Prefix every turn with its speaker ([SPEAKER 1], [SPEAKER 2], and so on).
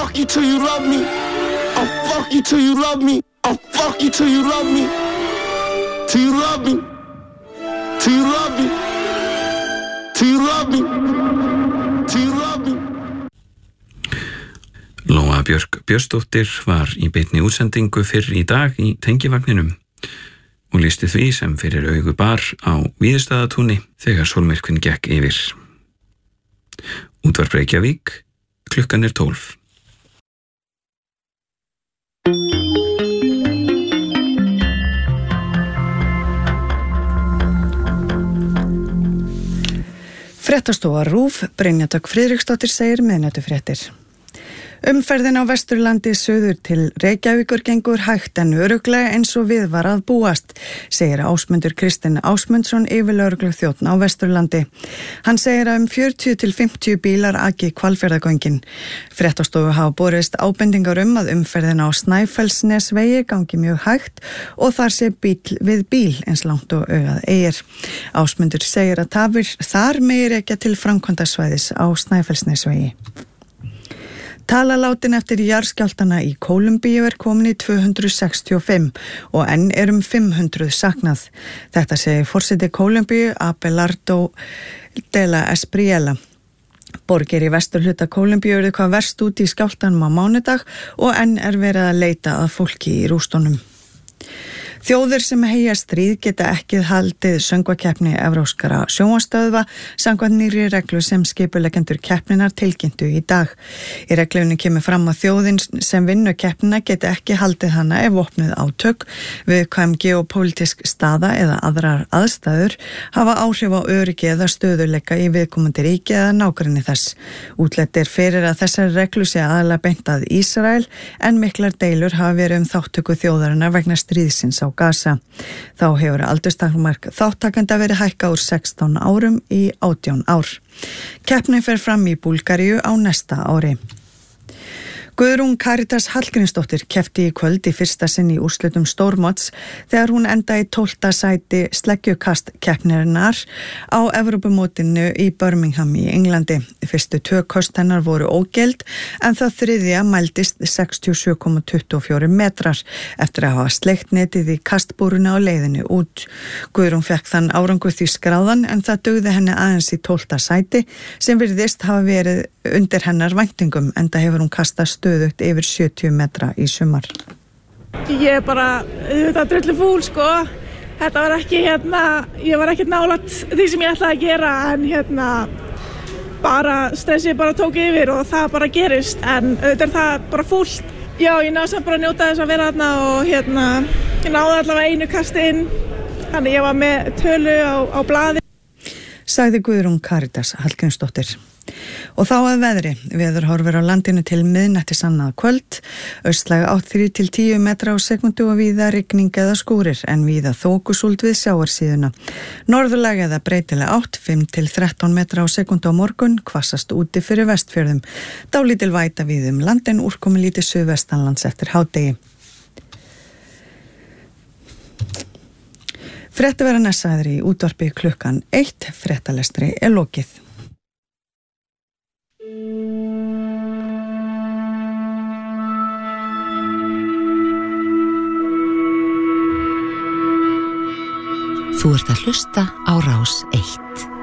[SPEAKER 1] fuck you till you love me. I'll fuck you till you love me. I'll fuck you till you love me. Till you love me. Till you love me. Till you love me. Till you love me.
[SPEAKER 2] Lóa Björk Björnsdóttir var í beinni útsendingu fyrr í dag í tengivagninum og lýsti því sem fyrir augu bar á Víðistaðatúni þegar sólmyrkvinn gekk yfir. Útvarp Reykjavík, klukkan 12.
[SPEAKER 3] Fréttastofa RÚV, Brynja Dögg Friðriksdóttir segir miðnættufréttir. Umferðin á Vesturlandi suður til Reykjavíkur gengur hægt en örugglega eins og við var að búast, segir Ásmundur Kristinn Ásmundsson yfirlögregluþjónn á Vesturlandi. Hann segir að 40 til 50 bílar aki Hvalfjarðargöngin. Fréttastofu hafa borist ábendingar að umferðin á Snæfellsnesvegi gangi mjög hægt og þar sé bíl við bíl eins langt og augað eygir. Ásmundur segir að tafir þar megi rekja til framkvæmdasvæðis á Snæfellsnesvegi. Tala látin eftir jarðskjálftana í Kólumbíu komin í 265 og enn 500 saknað. Þetta segir forseti Kólumbíu Abelardo de la Espriella. Borgir í vesturhluta Kólumbíu eru hvað verst út í skjálftanum á mánudag og enn verið að leita að fólki í rústunum. Þjóðir sem heyja stríð geta ekki haldið söngvakeppni evrópskara sjónvarpsstöðva samkvæmt nýrri reglu sem skipuleggjendur keppninnar tilkynntu í dag. Í reglunni kemur fram að þjóðin sem vinnur keppnina geta ekki haldið hana ef vopnuð átök, viðkvæm geopólitísk staða eða aðrar aðstæður hafa áhrif á öryggi eða stöðuleika í viðkomandi ríki eða nágrenni þess. Útlit fyrir að þessari reglu sé aðallega beint að Ísrael en miklar deilur hafa verið þáttöku þjóðarinnar vegna stríðsins á Gaza. Þá hefur aldurstakmark þáttakenda verið hækkað úr 16 árum í 18 ár. Keppnin fer fram í Búlgaríu á næsta ári. Guðrún Karítas Hallgrímsdóttir keppti í kvöld í fyrsta sinn í úrslitum stórmóts þegar hún endaði í 12. sæti sleggjukast keppninnar á Evrópumótinu í Birmingham í Englandi. Fyrstu 2 köst hennar voru ógild en það þriðja mældist 67,24 metrar eftir að hafa sleikt netið í kastbúruna á leiðinu út. Guðrún fekk þann árangur því skráðan en það dugði henni aðeins í 12. sæti sem virðist hafa verið undir hennar væntingum enda hefur hún kastað stöðugt yfir 70 metra í sumar.
[SPEAKER 4] Ég bara, þetta drullu fúl sko. Þetta var ekki ég var ekki nálægt því sem ég ætlaði að gera en bara stressið bara tók yfir og það bara gerist en auðvitað það bara fúlt. Já, ég náði samt bara að njóta þess að vera þarna og ég náði allavega einu kasti inn. Þannig ég var með tölu á blaði.
[SPEAKER 3] Sagði Guðrún Karítas Hallgrímsdóttir. Og þá að veðri. Veður horfir á landinu til miðnættis annað kvöld. Austlæg átt 3 til 10 metra á sekundu og víða rigning eða skúrir en víða þokusúld við sjávarsíðuna. Norðurlæg eða breytileg átt 5 til 13 metra á sekundu á morgun, hvassast úti fyrir Vestfjörðum. Dálítil væta víð landin, úrkomi lítið suðvestanlands eftir hádegi. Fréttaveran sagður í útvarpi klukkan 1, fréttalestri lokið.
[SPEAKER 5] Þú ert að hlusta á Rás 1.